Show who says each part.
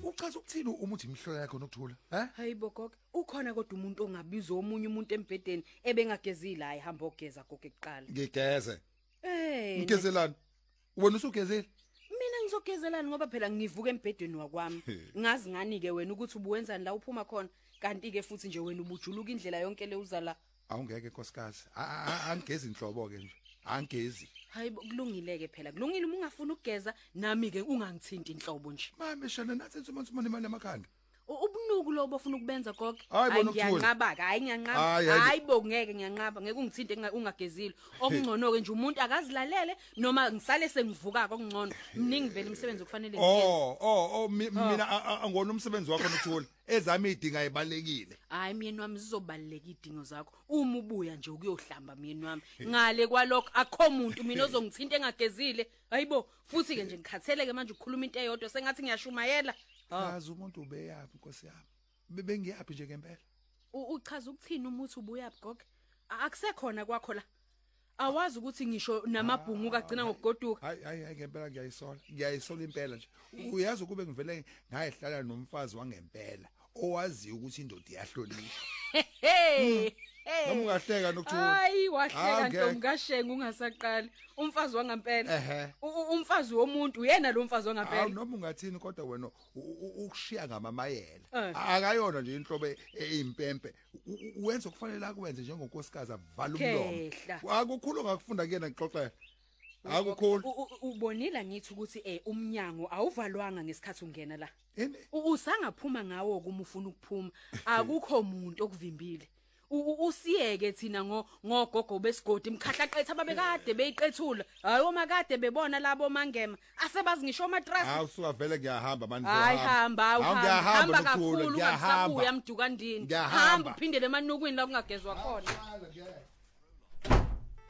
Speaker 1: Uchaza ukuthini uma uthi imhlola yakho nokuthula?
Speaker 2: Hayibo gogo, ukhona kodwa umuntu ongabizwa omunye umuntu embedeni ebengagezile hayi hamba ogeza gogo ekuqala.
Speaker 1: Ngigeze.
Speaker 2: Eh.
Speaker 1: Ngigezelani? Wena usugezile?
Speaker 2: Mina ngizogezelani ngoba phela ngivuka embedeni wakwami. Ngazi ngani ke wena ukuthi ubuwenzani la uphuma khona, kanti ke futhi nje wena ubujuluka indlela yonke le uza la.
Speaker 1: Awungeke nkosikazi. Angigezi inhlobo ke nje. Angezi.
Speaker 2: Hayibo kulungileke phela. Kulungile uma ungafuna ukugeza nami ke ungangithinti inhlobo nje.
Speaker 1: Mama shana nathi nsumani imali emakhanda.
Speaker 2: Ubunuku lobo ofuna ukubenza gogo.
Speaker 1: Ngiyanqaba
Speaker 2: ke, ngiyanqaba. Hayibo ngeke ngiyanqaba, ngeke ungithinte ungagezile. Okungcono ke nje umuntu akazilalele noma ngisale sengivuka okungcono. Mningi vele umsebenzi okufanele ngiyenze.
Speaker 1: Mina angona umsebenzi wakho nothula. Ezami idinga ibalekile.
Speaker 2: Hayi myeni wami zizobaleka idingo zakho. Uma ubuya nje ukuyohlamba myeni wami. Ngale kwalokho akho umuntu mina ozongithinta engagezile. Hayibo futhi ke nje ngikhatheleke manje ukukhuluma into eyodwa sengathi ngiyashumayela.
Speaker 1: Chaza umuntu ubeyaphi Nkosi yami. Bengiyaphi nje ngempela.
Speaker 2: Uchaza ukuthini umuthi ubuyaphi gogo? Akusekhona kwakho la. Awazi ukuthi ngisho namabhungu kagcina ngokugoduka.
Speaker 1: Hayi ngempela ngiyayisola. Ngiyayisola impela nje. Uyazi ukube ngivele ngayihlala nomfazi wangempela owazi ukuthi indoda iyahlonishwa. Noma ungahleka nokuthula.
Speaker 2: Hayi wahleka ntombi kaShengu ungasaqali. Umfazi wangempela. Umfazi womuntu uyena lo mfazi wangempela.
Speaker 1: Noma ungathini kodwa wena ukushiya ngamamayela. Akayona nje inhlobo eyimpempe. Uwenza okufanele akwenze njengonkosikazi avala umlomo. Akukhulu ngakufunda kuyena ngixoxela. Akukhulu.
Speaker 2: Ubonile ngithi ukuthi umnyango awuvalwanga ngesikhathi ungena la. Usangaphuma ngawo kuma ufuna ukuphuma. Akukho umuntu okuvimbile. Usiyeke thina ngogogo besigodi imkhahla qetha babekade beyiqethula. Hayi omakade bebona labo mangema asebazi ngisho matrasi.
Speaker 1: Hawu suka vele ngiyahamba manje.
Speaker 2: Hayi hamba kakhulu ungasabuya mdukandini. Hamba uphindele emanukwini la kungagezwa khona.